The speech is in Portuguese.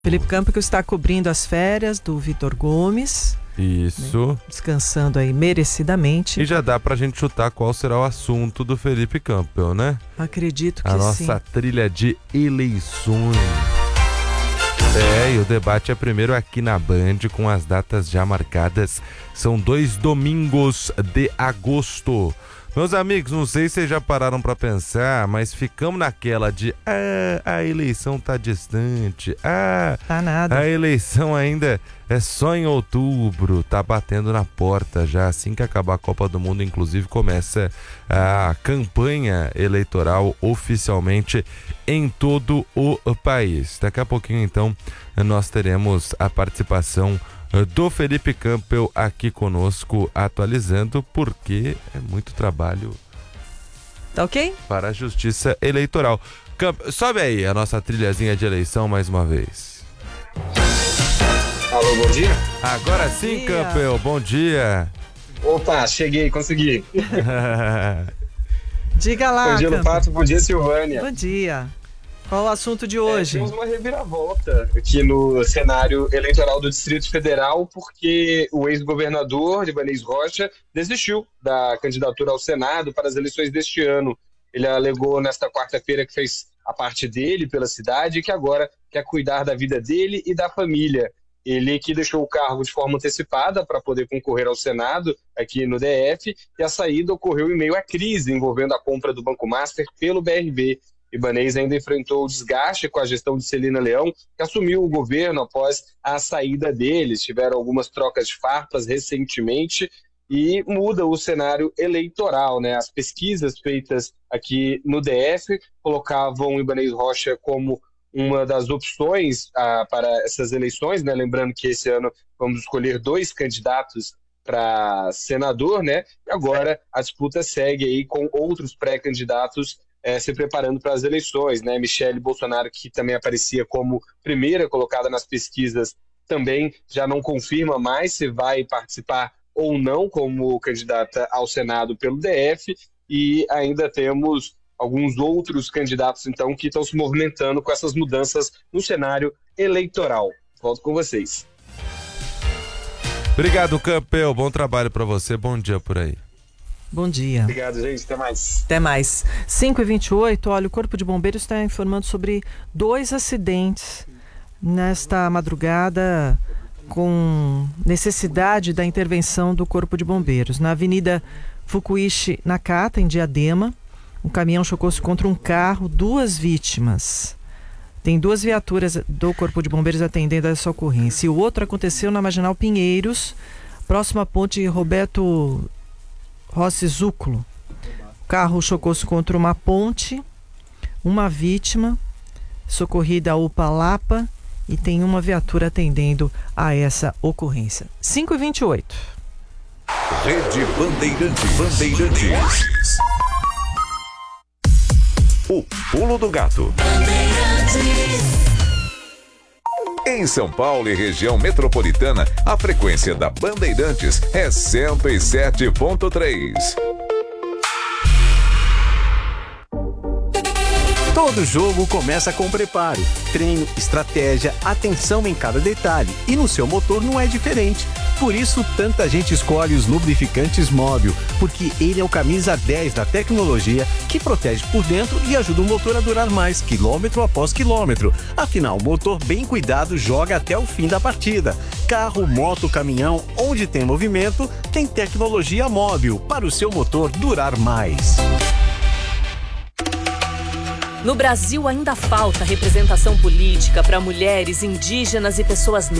Felipe Campos está cobrindo as férias do Vitor Gomes. Isso. Né? Descansando aí merecidamente. E já dá pra gente chutar qual será o assunto do Felipe Campos, né? Acredito que sim. A sim. nossa trilha de eleições. E o debate é primeiro aqui na Band, com as datas já marcadas. São 2 domingos de agosto. Meus amigos, não sei se vocês já pararam pra pensar, mas ficamos naquela de a eleição tá distante, tá nada. A eleição ainda é só em outubro, tá batendo na porta já. Assim que acabar a Copa do Mundo, inclusive, começa a campanha eleitoral oficialmente em todo o país. Daqui a pouquinho, então, nós teremos a participação do Felipe Campos aqui conosco, atualizando, porque é muito trabalho. Tá ok? Para a Justiça Eleitoral. Sobe aí a nossa trilhazinha de eleição mais uma vez. Alô, bom dia? Agora sim, Campos, bom dia. Opa, cheguei, consegui. Diga lá, Bom dia, Lupato, bom dia, Silvânia. Bom dia. Qual o assunto de hoje? Temos uma reviravolta aqui no cenário eleitoral do Distrito Federal, porque o ex-governador Ibanez Rocha desistiu da candidatura ao Senado para as eleições deste ano. Ele alegou nesta quarta-feira que fez a parte dele pela cidade e que agora quer cuidar da vida dele e da família. Ele que deixou o cargo de forma antecipada para poder concorrer ao Senado aqui no DF, e a saída ocorreu em meio à crise envolvendo a compra do Banco Master pelo BRB. Ibanez ainda enfrentou o desgaste com a gestão de Celina Leão, que assumiu o governo após a saída deles. Tiveram algumas trocas de farpas recentemente e muda o cenário eleitoral, né? As pesquisas feitas aqui no DF colocavam Ibanez Rocha como uma das opções para essas eleições, né? Lembrando que esse ano vamos escolher 2 candidatos para senador, né? E agora a disputa segue aí com outros pré-candidatos se preparando para as eleições, né? Michele Bolsonaro, que também aparecia como primeira colocada nas pesquisas, também já não confirma mais se vai participar ou não como candidata ao Senado pelo DF, e ainda temos alguns outros candidatos, então, que estão se movimentando com essas mudanças no cenário eleitoral. Volto com vocês. Obrigado, Campos. Bom trabalho para você. Bom dia por aí. Bom dia. Obrigado, gente. Até mais. Até mais. 5h28, olha, o Corpo de Bombeiros está informando sobre 2 acidentes nesta madrugada com necessidade da intervenção do Corpo de Bombeiros. Na Avenida Fukuishi Nakata, em Diadema, um caminhão chocou-se contra um carro, 2 vítimas. Tem 2 viaturas do Corpo de Bombeiros atendendo a essa ocorrência. E o outro aconteceu na Marginal Pinheiros, próximo à ponte Roberto Rossi Zúculo. O carro chocou-se contra uma ponte, uma vítima, socorrida a UPA Lapa, e tem uma viatura atendendo a essa ocorrência. 5h28. Rede Bandeirantes. O Pulo do Gato. Em São Paulo e região metropolitana, a frequência da Bandeirantes é 107.3. Todo jogo começa com preparo, treino, estratégia, atenção em cada detalhe. E no seu motor não é diferente. Por isso, tanta gente escolhe os lubrificantes Móbil, porque ele é o camisa 10 da tecnologia que protege por dentro e ajuda o motor a durar mais, quilômetro após quilômetro. Afinal, o motor bem cuidado joga até o fim da partida. Carro, moto, caminhão, onde tem movimento, tem tecnologia Móbil para o seu motor durar mais. No Brasil ainda falta representação política para mulheres, indígenas e pessoas negras.